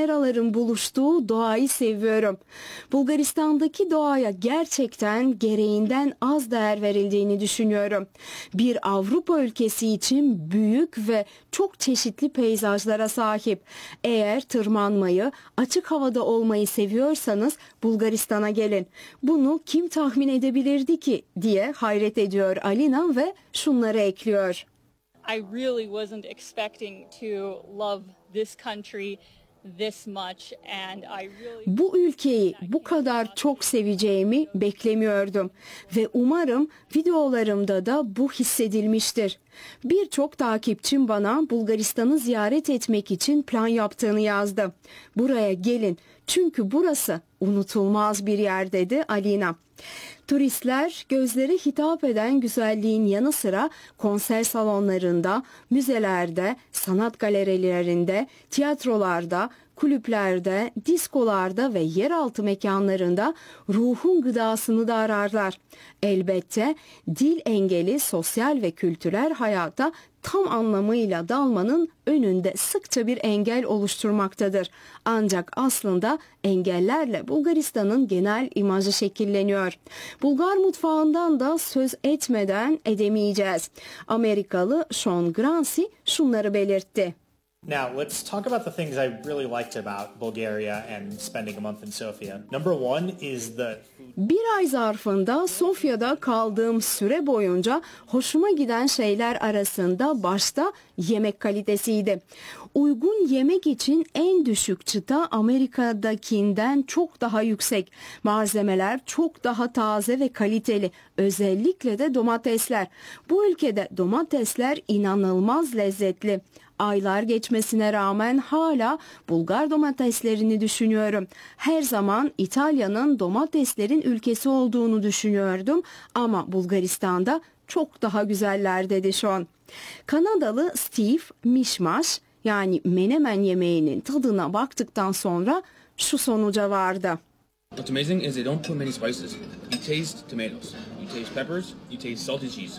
kameraların buluştuğu doğayı seviyorum. Bulgaristan'daki doğaya gerçekten gereğinden az değer verildiğini düşünüyorum. Bir Avrupa ülkesi için büyük ve çok çeşitli peyzajlara sahip. Eğer tırmanmayı, açık havada olmayı seviyorsanız Bulgaristan'a gelin. Bunu kim tahmin edebilirdi ki diye hayret ediyor Alina ve şunları ekliyor. I really wasn't expecting to love this country this much and I really... Bu ülkeyi bu kadar çok seveceğimi beklemiyordum ve umarım videolarımda da bu hissedilmiştir. Birçok takipçim bana Bulgaristan'ı ziyaret etmek için plan yaptığını yazdı. Buraya gelin çünkü burası unutulmaz bir yer dedi Alina. Turistler gözlere hitap eden güzelliğin yanı sıra konser salonlarında, müzelerde, sanat galerilerinde, tiyatrolarda, kulüplerde, diskolarda ve yeraltı mekanlarında ruhun gıdasını da ararlar. Elbette dil engeli sosyal ve kültürel hayata tam anlamıyla dalmanın önünde sıkça bir engel oluşturmaktadır. Ancak aslında engellerle Bulgaristan'ın genel imajı şekilleniyor. Bulgar mutfağından da söz etmeden edemeyeceğiz. Amerikalı Sean Grancy şunları belirtti. Now, let's talk about the things I really liked about Bulgaria and spending a month in Sofia. Number one is the... Bir ay zarfında Sofya'da kaldığım süre boyunca hoşuma giden şeyler arasında başta yemek kalitesiydi. Uygun yemek için en düşük çıta Amerika'dakinden çok daha yüksek. Malzemeler çok daha taze ve kaliteli. Özellikle de domatesler. Bu ülkede domatesler inanılmaz lezzetli. Aylar geçmesine rağmen hala Bulgar domateslerini düşünüyorum. Her zaman İtalya'nın domateslerin ülkesi olduğunu düşünüyordum ama Bulgaristan'da çok daha güzeller dedi Sean. Kanadalı Steve Mishmash yani menemen yemeğinin tadına baktıktan sonra şu sonuca vardı. What's amazing is they don't put many spices. You taste tomatoes, you taste peppers, you taste salted cheese.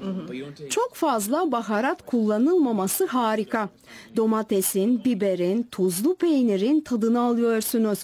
Çok fazla baharat kullanılmaması harika. Domatesin, biberin, tuzlu peynirin tadını alıyorsunuz.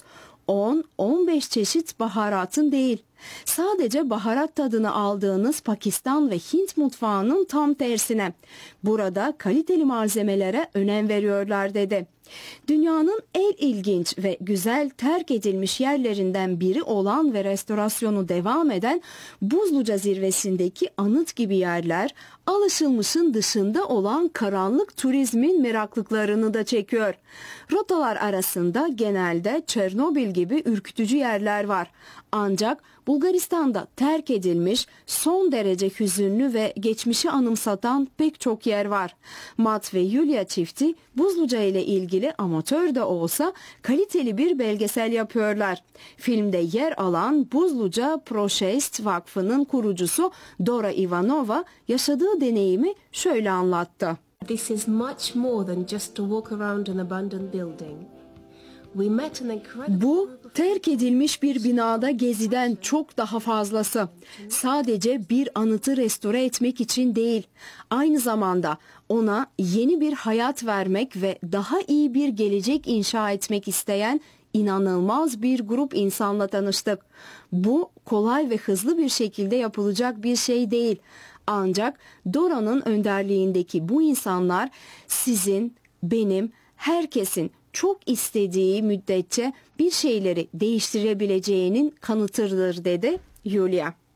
10-15 çeşit baharatın değil. Sadece baharat tadını aldığınız Pakistan ve Hint mutfağının tam tersine. Burada kaliteli malzemelere önem veriyorlar dedi. Dünyanın en ilginç ve güzel terk edilmiş yerlerinden biri olan ve restorasyonu devam eden Buzluca zirvesindeki anıt gibi yerler alışılmışın dışında olan karanlık turizmin meraklıklarını da çekiyor. Rotalar arasında genelde Çernobil gibi ürkütücü yerler var. Ancak Bulgaristan'da terk edilmiş, son derece hüzünlü ve geçmişi anımsatan pek çok yer var. Matt ve Yulia çifti Buzluca ile ilgili amatör de olsa kaliteli bir belgesel yapıyorlar. Filmde yer alan Buzluca Proşest Vakfı'nın kurucusu Dora Ivanova yaşadığı deneyimi şöyle anlattı. This is much more than just to walk around an abandoned building. Bu terk edilmiş bir binada geziden çok daha fazlası. Sadece bir anıtı restore etmek için değil, aynı zamanda ona yeni bir hayat vermek ve daha iyi bir gelecek inşa etmek isteyen inanılmaz bir grup insanla tanıştık. Bu kolay ve hızlı bir şekilde yapılacak bir şey değil. Ancak Dora'nın önderliğindeki bu insanlar sizin, benim, herkesin çok istediği müddetçe bir şeyleri değiştirebileceğinin kanıtıdır dedi Yulia.